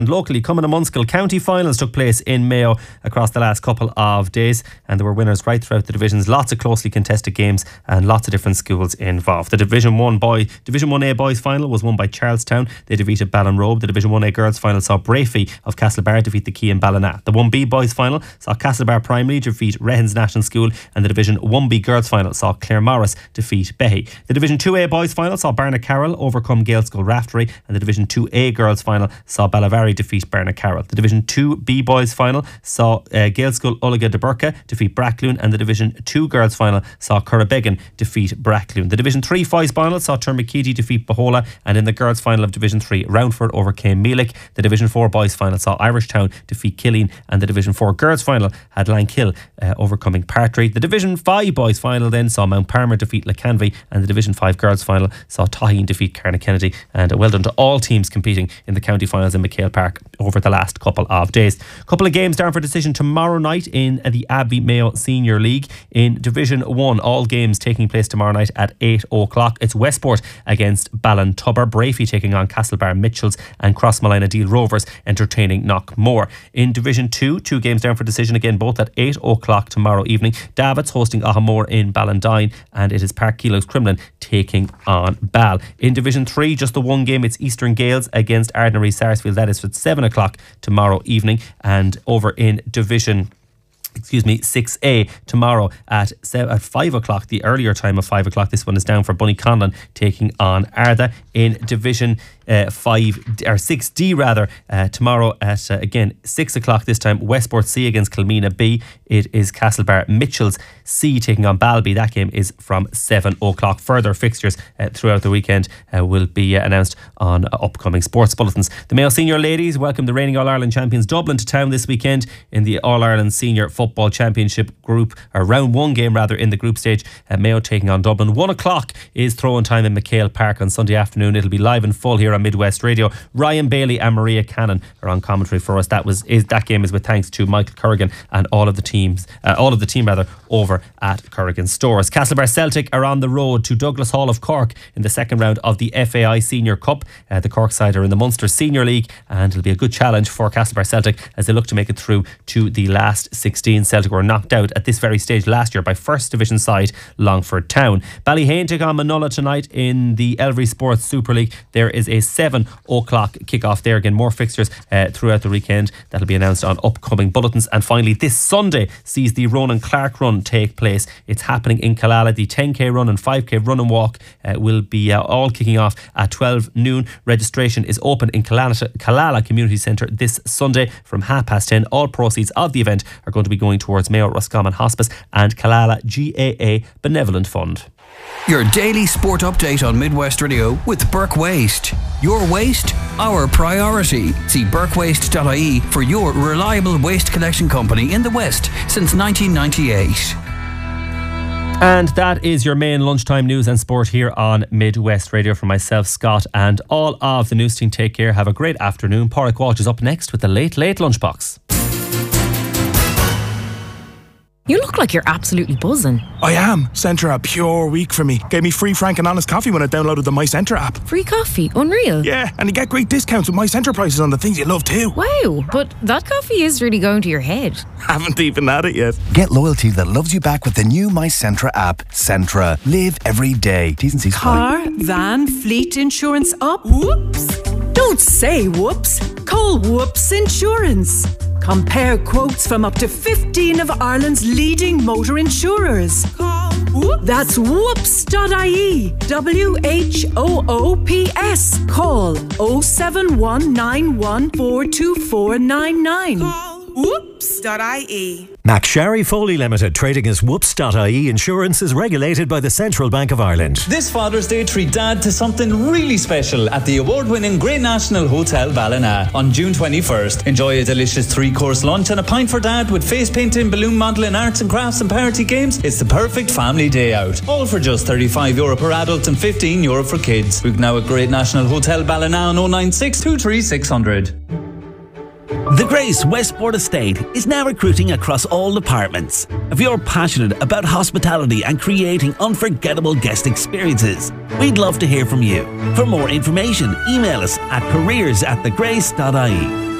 And locally, Cummina Munskill County finals took place in Mayo across the last couple of days, and there were winners right throughout the divisions. Lots of closely contested games and lots of different schools involved. The Division 1A boys final was won by Charlestown. They defeated Ballinrobe. The Division 1A girls final saw Brafey of Castlebar defeat the Key in Ballina. The 1B boys final saw Castlebar Primary defeat Rehens National School, and the Division 1B girls final saw Clare Morris defeat Behy. The Division 2A boys final saw Barnacarroll overcome Gaelscoil Raftery, and the Division 2A girls final saw Ballavarry defeat Barnacarroll. The Division 2B boys final saw Gaelscoil Ullaga de Burka defeat Brackloon, and the Division 2 girls final saw Currabegan defeat Brackloon. The Division 3 boys final saw Turmakidi defeat Bahola, and in the girls final of Division 3, Roundford overcame Meelick. The Division 4 boys final saw Irishtown defeat Killeen, and the Division 4 girls final had Lankill overcoming Partry. The Division 5 boys final then saw Mount Palmer defeat Lacanvy, and the Division 5 girls final saw Tagheen defeat Carnakennedy. And well done to all teams competing in the county finals in McHale Park over the last couple of days. Couple of games down for decision tomorrow night in the Abbey Mayo Senior League. In Division 1, all games taking place tomorrow night at 8 o'clock. It's Westport against Ballintubber, Brafey taking on Castlebar Mitchells, and Crossmolina Deal Rovers entertaining Knockmore. In Division 2, two games down for decision again, both at 8 o'clock tomorrow evening. Davits hosting Ahamore in Ballandine, and it is Park Keelo's Crumlin taking on Ball. In Division 3, just the one game, it's Eastern Gales against Ardnary Sarsfield. That is at 7 o'clock tomorrow evening. And over in Division 6A tomorrow at 5 o'clock, the earlier time of 5 o'clock. This one is down for Bunnyconlon taking on Arda. In Division 6D rather, tomorrow at again 6 o'clock this time, Westport C against Kilmena B. It is Castlebar Mitchells C taking on Balby. That game is from 7 o'clock. Further fixtures throughout the weekend will be announced on upcoming sports bulletins. The Mayo Senior Ladies welcome the reigning All-Ireland champions Dublin to town this weekend in the All-Ireland Senior Football Championship group, or round one game rather, in the group stage. Mayo taking on Dublin. 1 o'clock is throw-in time in McHale Park on Sunday afternoon. It'll be live and full here on Midwest Radio. Ryan Bailey and Maria Cannon are on commentary for us. That game is with thanks to Michael Currigan and all of the team over at Currigan Stores. Castlebar Celtic are on the road to Douglas Hall of Cork in the second round of the FAI Senior Cup. The Cork side are in the Munster Senior League, and it'll be a good challenge for Castlebar Celtic as they look to make it through to the last 16. Celtic were knocked out at this very stage last year by First Division side Longford Town. Ballyhane take on Manola tonight in the Elvery Sports Super League. There is a 7 o'clock kickoff there. Again, more fixtures throughout the weekend that'll be announced on upcoming bulletins. And finally, this Sunday sees the Ronan Clark Run take place. It's happening in Killala. The 10k run and 5k run and walk will be all kicking off at 12 noon. Registration is open in Killala Community Centre this Sunday from 10:30. All proceeds of the event are going to be going towards Mayo Roscommon Hospice and Killala GAA Benevolent Fund. Your daily sport update on Midwest Radio with Burke Waste. Your waste, our priority. See burkewaste.ie for your reliable waste collection company in the West since 1998. And that is your main lunchtime news and sport here on Midwest Radio. From myself, Scott, and all of the news team, take care. Have a great afternoon. Pádraig Walsh is up next with the Late Lunchbox. You look like you're absolutely buzzing. I am. Centra, a pure week for me. Gave me free frank and honest coffee when I downloaded the My Centra app. Free coffee? Unreal. Yeah, and you get great discounts with My Centra prices on the things you love too. Wow, but that coffee is really going to your head. Haven't even had it yet. Get loyalty that loves you back with the new My Centra app. Centra. Live every day. T's and C's Car, van, fleet insurance up. Whoops. Don't say whoops. Call Whoops Insurance. Compare quotes from up to 15 of Ireland's leading motor insurers. Call Whoops. That's whoops.ie. WHOOPS. Call 07191424499. Call whoops.ie. McSharry Foley Limited, trading as Whoops.ie Insurance, is regulated by the Central Bank of Ireland. This Father's Day, treat Dad to something really special at the award-winning Grey National Hotel Ballina on June 21st. Enjoy a delicious 3-course lunch and a pint for Dad with face painting, balloon modelling, arts and crafts and party games. It's the perfect family day out. All for just €35 per adult and €15 for kids. Book now at Great National Hotel Ballina on 096 23600. The Grace Westport Estate is now recruiting across all departments. If you're passionate about hospitality and creating unforgettable guest experiences, we'd love to hear from you. For more information, email us at careers@thegrace.ie.